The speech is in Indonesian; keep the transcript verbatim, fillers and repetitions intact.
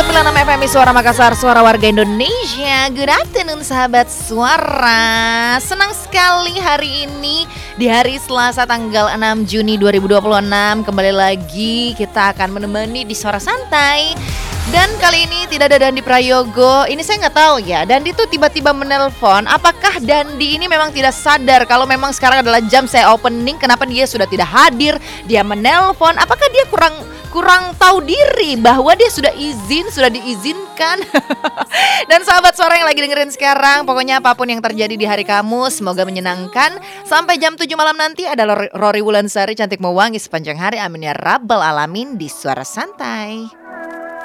sembilan enam F M Suara Makassar, suara warga Indonesia. Good afternoon sahabat suara. Senang sekali hari ini di hari Selasa tanggal enam Juni dua ribu dua puluh enam. Kembali lagi kita akan menemani di Suara Santai. Dan kali ini tidak ada Dandi Prayogo. Ini saya nggak tahu ya, Dandi tuh tiba-tiba menelpon. Apakah Dandi ini memang tidak sadar kalau memang sekarang adalah jam saya opening? Kenapa dia sudah tidak hadir? Dia menelpon. Apakah dia kurang kurang tahu diri bahwa dia sudah izin, sudah diizinkan? Dan sahabat suara yang lagi dengerin sekarang, pokoknya apapun yang terjadi di hari kamu, semoga menyenangkan. Sampai jam tujuh malam nanti ada Rory Wulansari cantik mewangi sepanjang hari. Amin ya rabbal alamin di Suara Santai.